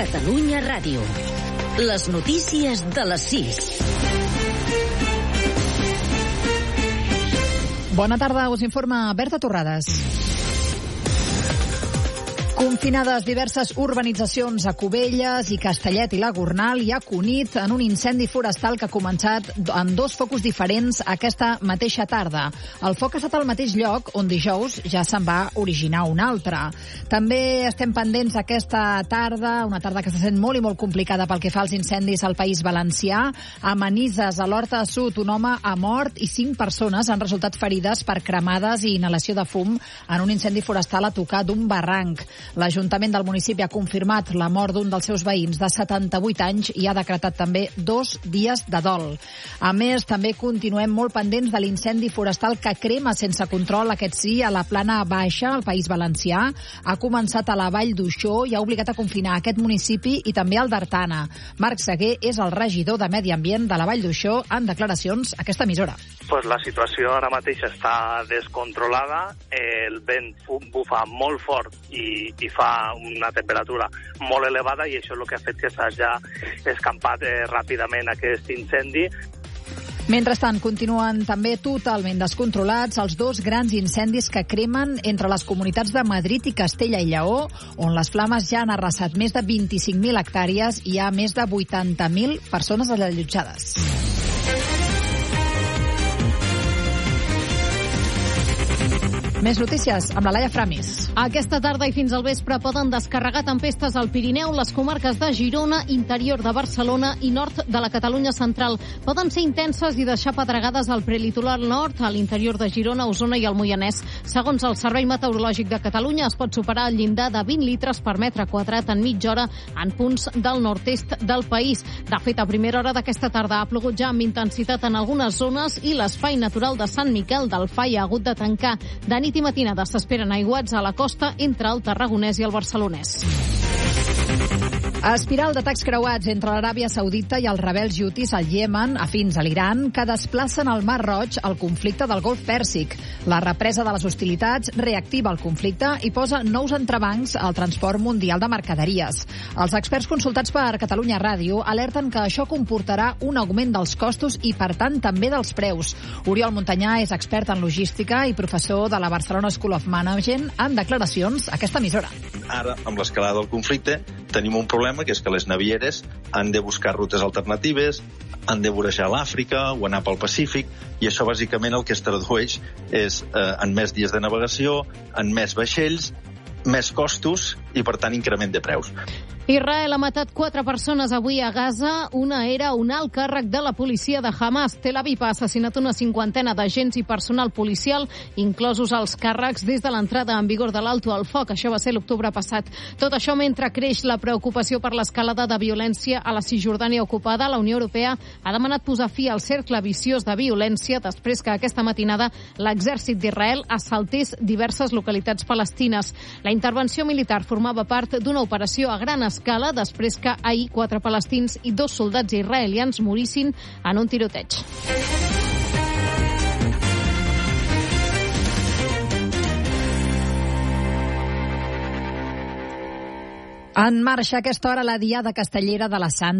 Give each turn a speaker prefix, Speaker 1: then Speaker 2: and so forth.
Speaker 1: Catalunya Ràdio. Les notícies de les 6.
Speaker 2: Bona tarda, us informa Berta Torrades. Confinades diverses urbanitzacions a Cubelles i Castellet i la Gornal i a Cunit en un incendi forestal que ha començat en dos focus diferents aquesta mateixa tarda. El foc ha estat al mateix lloc on dijous ja se'n va originar un altre. També estem pendents aquesta tarda, una tarda que està sent molt i molt complicada pel que fa als incendis al País Valencià. A Manises, a l'Horta Sud, un home ha mort i 5 persones han resultat ferides per cremades i inhalació de fum en un incendi forestal a tocar d'un barranc. L'Ajuntament del municipi ha confirmat la mort d'un dels seus veïns de 78 anys i ha decretat també 2 dies de dol. A més, també continuem molt pendents de l'incendi forestal que crema sense control aquest sí a la Plana Baixa, al País Valencià. Ha començat a la Vall d'Uixó i ha obligat a confinar aquest municipi i també el d'Artana. Marc Seguer és el regidor de Medi Ambient de la Vall d'Uixó en declaracions a aquesta emissora.
Speaker 3: Pues la situació ara mateix està descontrolada, el vent bufa molt fort i fa una temperatura molt elevada i això és el que ha fet que s'hagi escampat ràpidament aquest incendi.
Speaker 2: Mentrestant, continuen també totalment descontrolats els dos grans incendis que cremen entre les comunitats de Madrid i Castella i Lleó, on les flames ja han arrasat més de 25.000 hectàrees i hi ha més de 80.000 persones allotjades. Més notícies amb la Laia Framis.
Speaker 4: Aquesta tarda i fins al vespre poden descarregar tempestes al Pirineu, les comarques de Girona, interior de Barcelona i nord de la Catalunya central. Poden ser intenses i deixar pedregades al prelitoral nord, a l'interior de Girona, Osona i el Moianès. Segons el Servei Meteorològic de Catalunya, es pot superar el llindar de 20 litres per metre quadrat en mitja hora en punts del nord-est del país. De fet, a primera hora d'aquesta tarda ha plogut ja amb intensitat en algunes zones i l'espai natural de Sant Miquel del Fai ha hagut de tancar. De nit i matinada s'esperen aiguats a la costa entre el Tarragonès i el Barcelonès.
Speaker 2: Espiral d'atacs creuats entre l'Aràbia Saudita i els rebels hutis al Iemen, afins a l'Iran, que desplacen al Mar Roig el conflicte del Golf Pèrsic. La represa de les hostilitats reactiva el conflicte i posa nous entrebancs al transport mundial de mercaderies. Els experts consultats per Catalunya Ràdio alerten que això comportarà un augment dels costos i, per tant, també dels preus. Oriol Montanyà és expert en logística i professor de la Barcelona School of Management en declaracions a aquesta emissora.
Speaker 5: Ara, amb l'escalada del conflicte, tenim un problema, que és que les navieres han de buscar rutes alternatives, han de vorejar l'Àfrica o anar pel Pacífic, i això bàsicament el que es tradueix és en més dies de navegació, en més vaixells, més costos i, per tant, increment de preus.
Speaker 4: Israel ha matat 4 persones avui a Gaza. Una era un alt càrrec de la policia de Hamas. Tel Aviv ha assassinat una 50ena d'agents i personal policial, inclosos els càrrecs des de l'entrada en vigor de l'alto al foc. Això va ser l'octubre passat. Tot això mentre creix la preocupació per l'escalada de violència a la Cisjordània ocupada. La Unió Europea ha demanat posar fi al cercle viciós de violència després que aquesta matinada l'exèrcit d'Israel assaltés diverses localitats palestines. La intervenció militar formava part d'una operació a gran escala després que ahir 4 palestins i 2 soldats israelians morissin en un tiroteig.
Speaker 2: En marxa a aquesta hora la Diada Castellera de la Santa